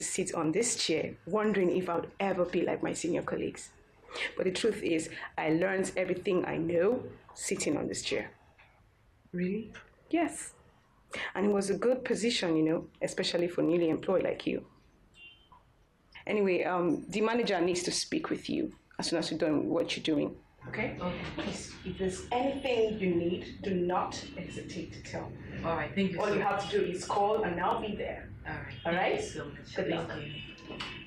sit on this chair wondering if I would ever be like my senior colleagues. But the truth is, I learned everything I know sitting on this chair. Really? Yes. And it was a good position, especially for newly employed like you. Anyway, the manager needs to speak with you as soon as you're done with what you're doing. Okay? Please, if there's anything you need, do not hesitate to tell me. All right, thank you. All you have to do is call and I'll be there. All right. All right? Thank you so much. Good luck. Thank you.